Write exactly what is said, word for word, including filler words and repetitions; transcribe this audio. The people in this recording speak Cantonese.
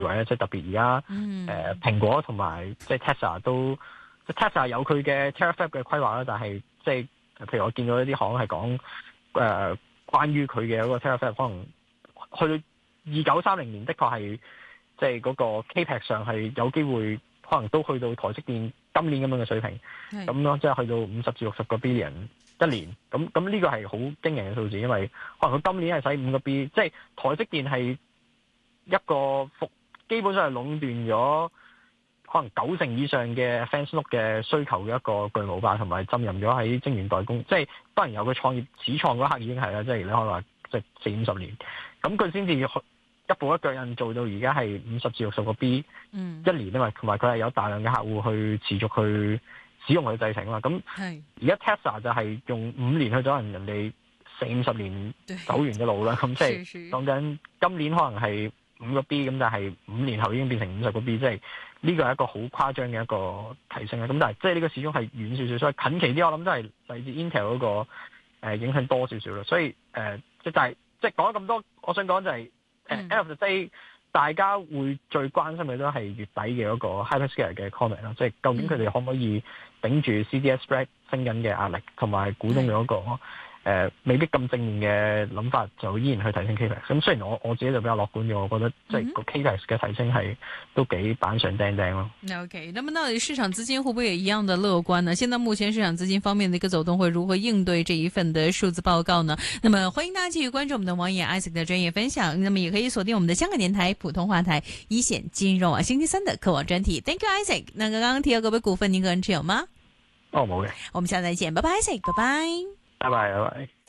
位咧，即係特別而家誒蘋果同埋即係 Tesla 都，即係 Tesla 有佢嘅 Terafab 嘅規劃啦，但係即係譬如我見到一啲行係講誒關於佢嘅嗰個 Terafab 可能去到二九三零年，的確係即係嗰個 Capex 上係有機會可能都去到台積電今年咁樣嘅水平，咁咯，即係去到五十至六十個 billion 一年，咁咁呢個係好驚人嘅數字，因為可能佢今年係使五個 B，即係台積電係一個服基本上係壟斷咗可能九成以上嘅 fans node 嘅需求嘅一個巨無霸，同埋浸淫咗喺晶圓代工，即係當然有佢創業始創嗰刻已經係啦，即係你可以話即係四五十年，咁佢先至一步一腳印做到而家係五十至六十個 B 一年啊嘛，同埋佢係有大量嘅客戶去持續去使用佢製程啊嘛，咁而家 Tesla 就係用五年去走人人哋四五十年走完嘅路啦，咁即係講緊今年可能係五個 B， 咁但係五年後已經變成五十個 B， 即係呢個係一個好誇張嘅一個提升啦。咁但係即係呢個始終係遠少少，所以近期啲我諗都係嚟自 Intel 嗰個誒影響多少少啦。所以誒即係但係即係講咗咁多，我想講就係誒 end of the day，大家會最關心嘅都係月底嘅嗰個 hyperscale 嘅 comment 啦，即係究竟佢哋可唔可以頂住 C D S spread 升緊嘅壓力，同埋股東嘅嗰個誒、呃、未必咁正面嘅諗法，就依然去提升 Capex。咁雖然我我自己就比較樂觀嘅，我覺得即係個 Capex 嘅提升係都幾板上釘釘咯。 OK，那麼到底市場資金會不會也一樣的樂觀呢？現在目前市場資金方面的一個走動會如何應對這一份的數字報告呢？那麼歡迎大家繼續關注我們的王爺 Isaac 的專業分享，那麼也可以鎖定我們的香港電台普通話台一線金融啊星期三的科網專題。Thank you Isaac。那個剛剛提到各位股份，您個人持有嗎？ 哦，冇嘅。 我們下次再見，拜拜 Isaac，拜拜。 拜拜，拜拜。